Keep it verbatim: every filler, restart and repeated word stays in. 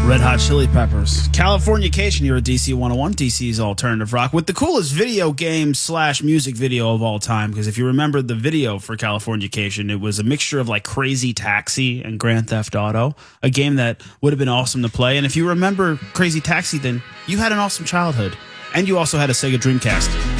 Red Hot Chili Peppers. Californication here at D C one oh one, D C's Alternative Rock, with the coolest video game slash music video of all time. Because if you remember the video for Californication, it was a mixture of like Crazy Taxi and Grand Theft Auto, a game that would have been awesome to play. And if you remember Crazy Taxi, then you had an awesome childhood. And you also had a Sega Dreamcast.